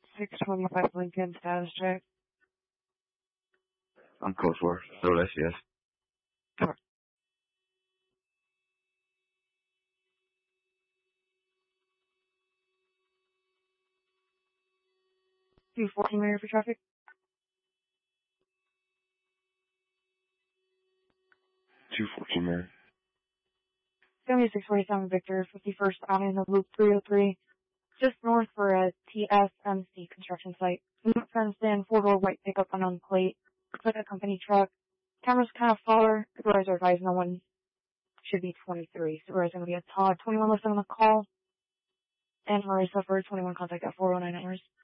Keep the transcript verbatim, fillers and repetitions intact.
six twenty-five Lincoln, status check. I'm code four. So that's yes. Sure. two fourteen Mayor for traffic. two fourteen Mayor. seventy-six forty-seven Victor, fifty-first Avenue, Loop three oh three. Just north for a T S M C construction site. Not fenced in, four-door white pickup unknown plate. Looks like a company truck. Camera's kind of far. Supervisor are advised no one should be twenty-three. Supervisor going to be a Todd. twenty-one listed on the call. And Marissa for twenty-one contact at four oh nine hours.